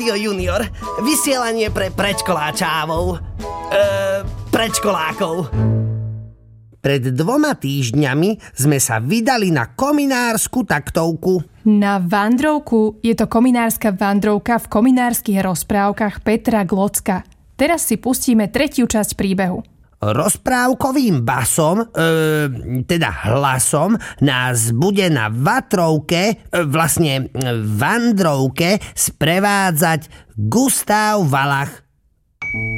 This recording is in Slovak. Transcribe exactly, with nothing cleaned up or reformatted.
Rádio Junior. Vysielanie pre predškoláčávov. Eee, predškolákov. Pred dvoma týždňami sme sa vydali na kominársku taktovku. Na vandrovku. Je to kominárska vandrovka v kominárskych rozprávkach Petra Glocka. Teraz si pustíme tretiu časť príbehu. Rozprávkovým basom, e, teda hlasom, nás bude na vatrovke, e, vlastne vandrovke sprevádzať Gustav Valach.